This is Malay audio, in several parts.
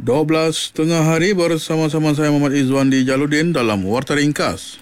12 tengah hari bersama-sama saya Muhammad Izzuandi Jaludin dalam Warta Ringkas.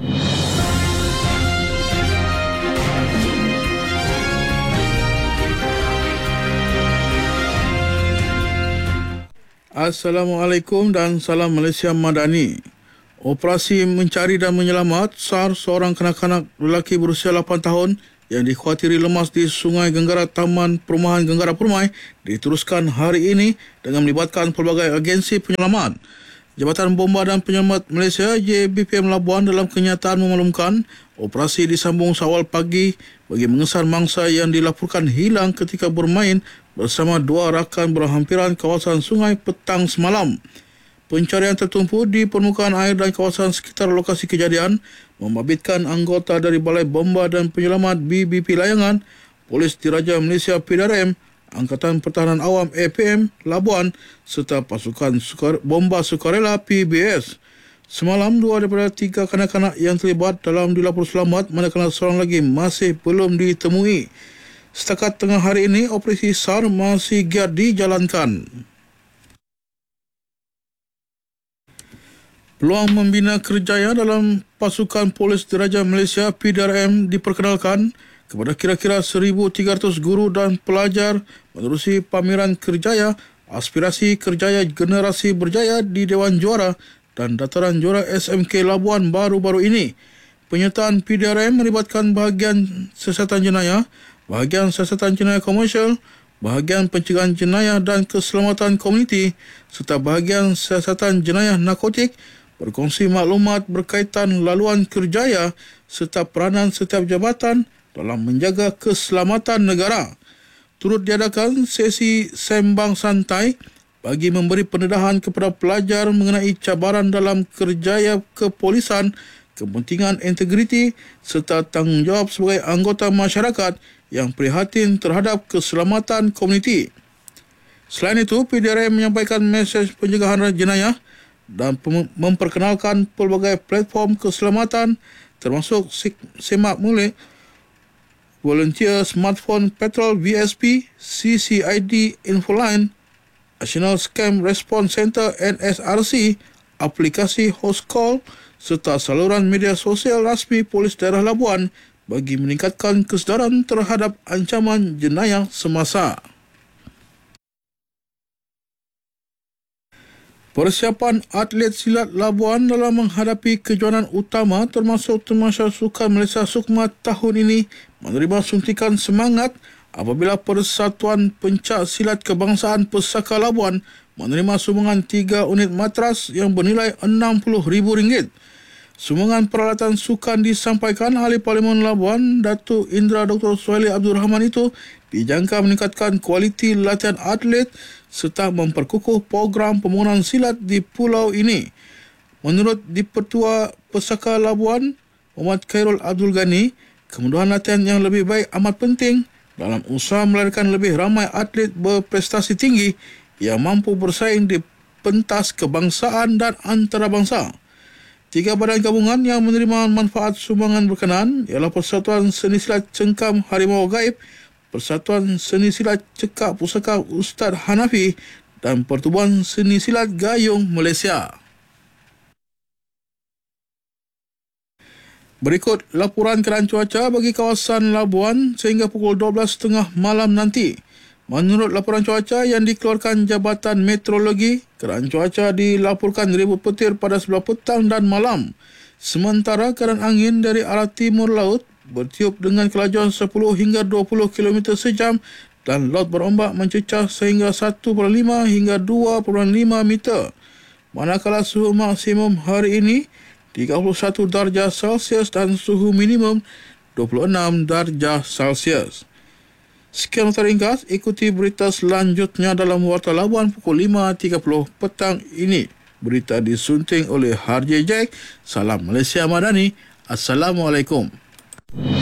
Assalamualaikum dan salam Malaysia Madani. Operasi mencari dan menyelamat SAR seorang kanak-kanak lelaki berusia 8 tahun yang dikhawatiri lemas di Sungai Genggara Taman Perumahan Genggara Permai diteruskan hari ini dengan melibatkan pelbagai agensi penyelamat. Jabatan Bomba dan Penyelamat Malaysia JBPM Labuan dalam kenyataan memaklumkan operasi disambung seawal pagi bagi mengesan mangsa yang dilaporkan hilang ketika bermain bersama dua rakan berhampiran kawasan sungai petang semalam. Pencarian tertumpu di permukaan air dan kawasan sekitar lokasi kejadian membabitkan anggota dari Balai Bomba dan Penyelamat BBP Layangan, Polis Diraja Malaysia PDRM, Angkatan Pertahanan Awam APM Labuan serta pasukan bomba sukarela PBS. Semalam, 2 daripada 3 kanak-kanak yang terlibat dalam dilapor selamat manakala seorang lagi masih belum ditemui. Setakat tengah hari ini, operasi SAR masih giat dijalankan. Peluang membina kerjaya dalam pasukan Polis Diraja Malaysia PDRM diperkenalkan kepada kira-kira 1,300 guru dan pelajar menerusi pameran kerjaya Aspirasi Kerjaya Generasi Berjaya di Dewan Juara dan Dataran Juara SMK Labuan baru-baru ini. Penyertaan PDRM melibatkan bahagian siasatan jenayah, bahagian siasatan jenayah komersial, bahagian pencegahan jenayah dan keselamatan komuniti serta bahagian siasatan jenayah narkotik, berkongsi maklumat berkaitan laluan kerjaya serta peranan setiap jabatan dalam menjaga keselamatan negara. Turut diadakan sesi sembang santai bagi memberi pendedahan kepada pelajar mengenai cabaran dalam kerjaya kepolisan, kepentingan integriti serta tanggungjawab sebagai anggota masyarakat yang prihatin terhadap keselamatan komuniti. Selain itu, PDRM menyampaikan mesej pencegahan jenayah dan memperkenalkan pelbagai platform keselamatan termasuk Semak Mulik, Volunteer Smartphone Patrol VSP, CCID Infoline, National Scam Response Center NSRC, aplikasi Host Call serta saluran media sosial rasmi Polis Daerah Labuan bagi meningkatkan kesedaran terhadap ancaman jenayah semasa. Persiapan atlet silat Labuan dalam menghadapi kejohanan utama termasuk Tamasya Sukan Malaysia Sukma tahun ini menerima suntikan semangat apabila Persatuan Pencak Silat Kebangsaan Pesaka Labuan menerima sumbangan 3 unit matras yang bernilai RM60,000. Sumbangan peralatan sukan disampaikan Ahli Parlimen Labuan, Datuk Indra Dr. Suhaili Abdul Rahman itu dijangka meningkatkan kualiti latihan atlet serta memperkukuh program pembangunan silat di pulau ini. Menurut Dipertua Pesaka Labuan, Muhammad Khairul Abdul Ghani, kemudahan latihan yang lebih baik amat penting dalam usaha melahirkan lebih ramai atlet berprestasi tinggi yang mampu bersaing di pentas kebangsaan dan antarabangsa. 3 badan gabungan yang menerima manfaat sumbangan berkenaan ialah Persatuan Seni Silat Cengkam Harimau Gaib, Persatuan Seni Silat Cekak Pusaka Ustaz Hanafi dan Pertubuhan Seni Silat Gayung Malaysia. Berikut laporan keadaan cuaca bagi kawasan Labuan sehingga pukul 12.30 malam nanti. Menurut laporan cuaca yang dikeluarkan Jabatan Meteorologi, keadaan cuaca dilaporkan ribut petir pada sebelah petang dan malam. Sementara keadaan angin dari arah timur laut bertiup dengan kelajuan 10 hingga 20 km sejam dan laut berombak mencecah sehingga 1.5 hingga 2.5 meter. Manakala suhu maksimum hari ini 31 darjah Celsius dan suhu minimum 26 darjah Celsius. Sekian Warta Ringkas, ikuti berita selanjutnya dalam Warta Labuan pukul 5.30 petang ini. Berita disunting oleh Harjay Jack. Salam Malaysia Madani. Assalamualaikum.